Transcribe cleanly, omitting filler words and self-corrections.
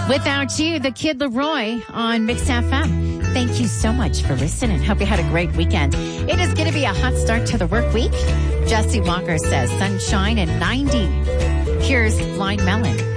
Without You, the Kid Leroy on Mix FM. Thank you so much for listening. Hope you had a great weekend. It is going to be a hot start to the work week. Jesse Walker says sunshine and 90. Here's Blind Melon.